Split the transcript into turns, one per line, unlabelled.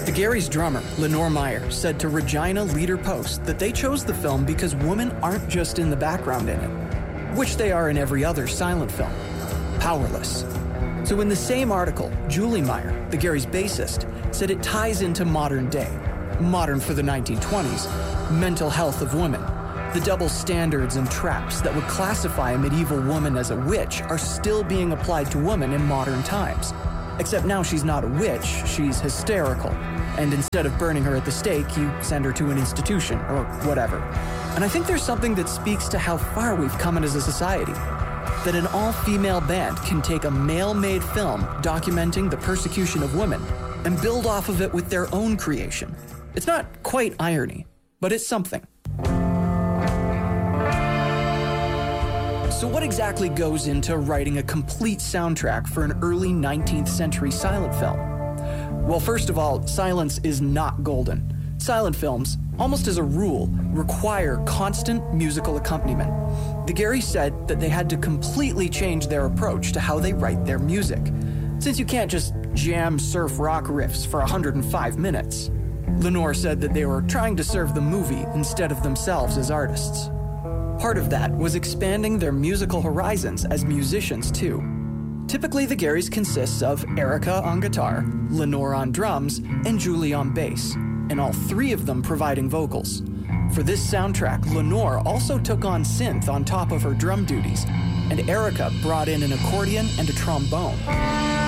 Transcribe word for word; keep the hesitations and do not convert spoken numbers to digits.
The Garys' drummer, Lenore Meyer, said to Regina Leader Post that they chose the film because women aren't just in the background in it, which they are in every other silent film. Powerless. So in the same article, Julie Meyer, the Garys' bassist, said it ties into modern day, modern for the nineteen twenties, mental health of women. The double standards and traps that would classify a medieval woman as a witch are still being applied to women in modern times. Except now she's not a witch, she's hysterical. And instead of burning her at the stake, you send her to an institution or whatever. And I think there's something that speaks to how far we've come as a society. That an all-female band can take a male-made film documenting the persecution of women and build off of it with their own creation. It's not quite irony, but it's something. So what exactly goes into writing a complete soundtrack for an early nineteenth century silent film? Well, first of all, silence is not golden. Silent films, almost as a rule, require constant musical accompaniment. The Garys said that they had to completely change their approach to how they write their music, since you can't just jam surf rock riffs for one hundred five minutes. Lenore said that they were trying to serve the movie instead of themselves as artists. Part of that was expanding their musical horizons as musicians, too. Typically, the Garys consists of Erica on guitar, Lenore on drums, and Julie on bass, and all three of them providing vocals. For this soundtrack, Lenore also took on synth on top of her drum duties, and Erica brought in an accordion and a trombone.